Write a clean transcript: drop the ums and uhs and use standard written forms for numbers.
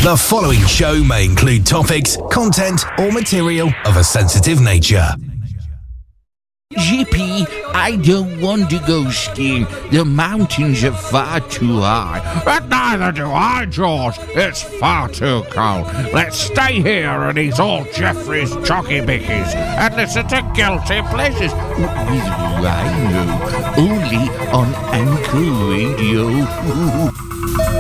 The following show may include topics, content, or material of a sensitive nature. Zippy, I don't want to go skiing. The mountains are far too high. But neither do I, George. It's far too cold. Let's stay here and eat all Jeffrey's chocky bickies and listen to Guilty Pleasures With Rhino, only on Anchor Radio.